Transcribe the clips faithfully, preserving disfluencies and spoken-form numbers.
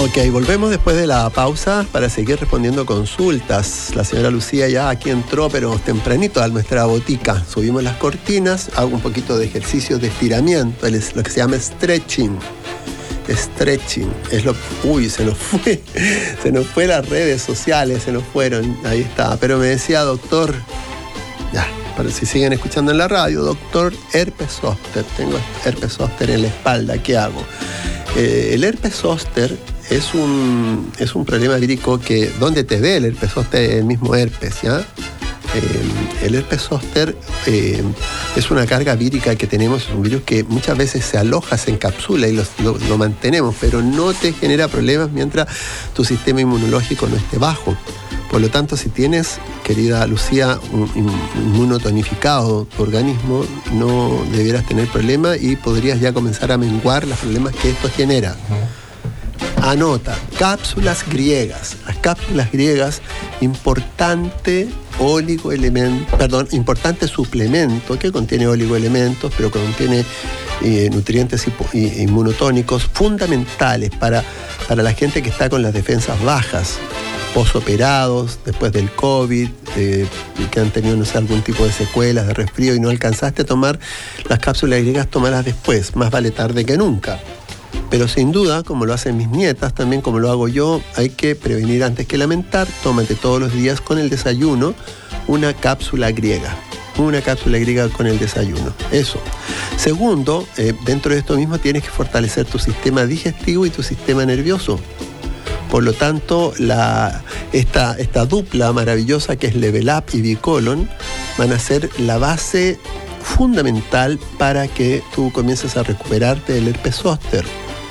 Ok, volvemos después de la pausa para seguir respondiendo consultas. La señora Lucía ya aquí entró, pero tempranito a nuestra botica. Subimos las cortinas, hago un poquito de ejercicios de estiramiento, es lo que se llama stretching. Stretching, es lo... Uy, se nos fue, se nos fue las redes sociales, se nos fueron, ahí está. Pero me decía, doctor, ya, para si siguen escuchando en la radio, doctor, herpes zóster, tengo herpes zóster en la espalda, ¿qué hago? Eh, el herpes zóster es un, es un problema vírico que, donde te dé el herpes zóster, el mismo herpes, ¿ya? Eh, el herpes zóster eh, es una carga vírica que tenemos, es un virus que muchas veces se aloja, se encapsula y los, lo, lo mantenemos, pero no te genera problemas mientras tu sistema inmunológico no esté bajo. Por lo tanto, si tienes, querida Lucía, un inmunotonificado tu organismo, no debieras tener problemas y podrías ya comenzar a menguar los problemas que esto genera. Anota, cápsulas griegas. Las cápsulas griegas, importante oligoelemento, perdón, importante suplemento que contiene oligoelementos, pero contiene eh, nutrientes inmunotónicos fundamentales para, para la gente que está con las defensas bajas, posoperados, después del COVID, eh, que han tenido, no sé, algún tipo de secuelas, de resfrío y no alcanzaste a tomar las cápsulas griegas, tómalas después, más vale tarde que nunca. Pero sin duda, como lo hacen mis nietas, también como lo hago yo, hay que prevenir antes que lamentar. Tómate todos los días con el desayuno una cápsula griega. Una cápsula griega con el desayuno. Eso. Segundo, eh, dentro de esto mismo tienes que fortalecer tu sistema digestivo y tu sistema nervioso. Por lo tanto, la, esta, esta dupla maravillosa que es Level Up y Bicolon van a ser la base fundamental para que tú comiences a recuperarte del herpes zóster.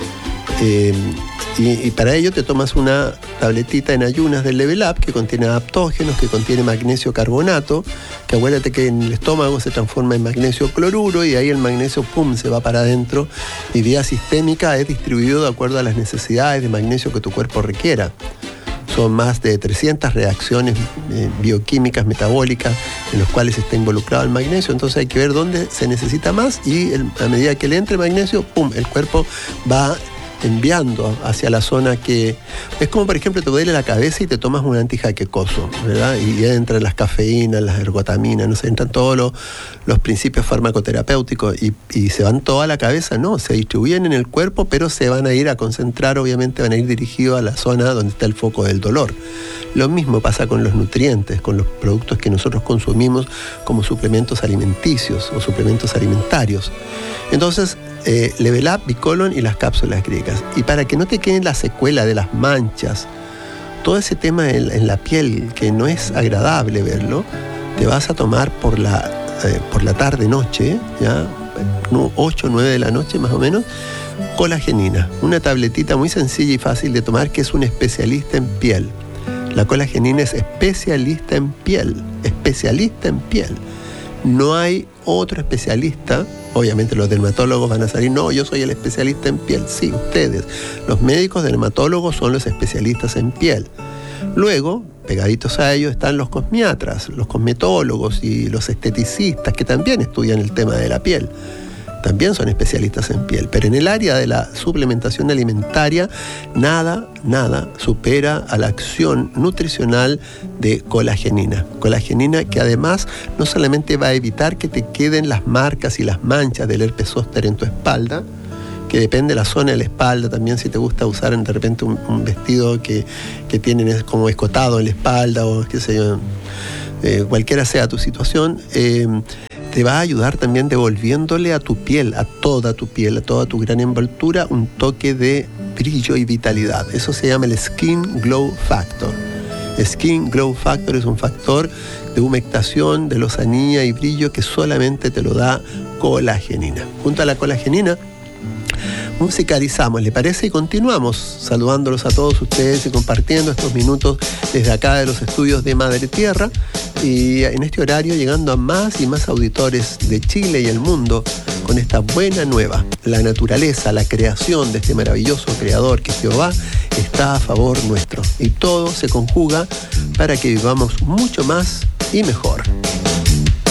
Eh, y, y para ello te tomas una tabletita en ayunas del Level Up que contiene adaptógenos, que contiene magnesio carbonato, que acuérdate que en el estómago se transforma en magnesio cloruro y ahí el magnesio pum se va para adentro y vía sistémica es distribuido de acuerdo a las necesidades de magnesio que tu cuerpo requiera. Son más de trescientas reacciones eh, bioquímicas, metabólicas, en los cuales está involucrado el magnesio. Entonces hay que ver dónde se necesita más y el, a medida que le entre magnesio, ¡pum!, el cuerpo va enviando hacia la zona que... Es como, por ejemplo, te duele la cabeza y te tomas un antijaquecoso, ¿verdad? Y entran las cafeínas, las ergotaminas, no sé, entran todos los, los principios farmacoterapéuticos y, y se van toda la cabeza, no, se distribuyen en el cuerpo, pero se van a ir a concentrar, obviamente van a ir dirigidos a la zona donde está el foco del dolor. Lo mismo pasa con los nutrientes, con los productos que nosotros consumimos como suplementos alimenticios o suplementos alimentarios. Entonces, eh, Level Up, Bicolon y las cápsulas griegas. Y para que no te queden la secuela de las manchas, todo ese tema en, en la piel que no es agradable verlo, te vas a tomar por la, eh, por la tarde-noche, ya ocho o nueve de la noche más o menos, colagenina. Una tabletita muy sencilla y fácil de tomar que es un especialista en piel. La colagenina es especialista en piel, especialista en piel. No hay otro especialista, obviamente los dermatólogos van a salir, no, yo soy el especialista en piel. Sí, ustedes, los médicos dermatólogos son los especialistas en piel. Luego, pegaditos a ellos están los cosmiatras, los cosmetólogos y los esteticistas que también estudian el tema de la piel. También son especialistas en piel, pero en el área de la suplementación alimentaria, nada, nada supera a la acción nutricional de colagenina. Colagenina que además no solamente va a evitar que te queden las marcas y las manchas del herpes zóster en tu espalda, que depende de la zona de la espalda, también si te gusta usar de repente un, un vestido que, que tienen como escotado en la espalda o qué sé yo, eh, cualquiera sea tu situación, eh, te va a ayudar también devolviéndole a tu piel, a toda tu piel, a toda tu gran envoltura, un toque de brillo y vitalidad. Eso se llama el Skin Glow Factor. Skin Glow Factor es un factor de humectación, de lozanía y brillo que solamente te lo da colagenina. Junto a la colagenina, musicalizamos, ¿le parece? Y continuamos saludándolos a todos ustedes y compartiendo estos minutos desde acá de los estudios de Madre Tierra y en este horario llegando a más y más auditores de Chile y el mundo con esta buena nueva. La naturaleza, la creación de este maravilloso creador que es Jehová está a favor nuestro y todo se conjuga para que vivamos mucho más y mejor.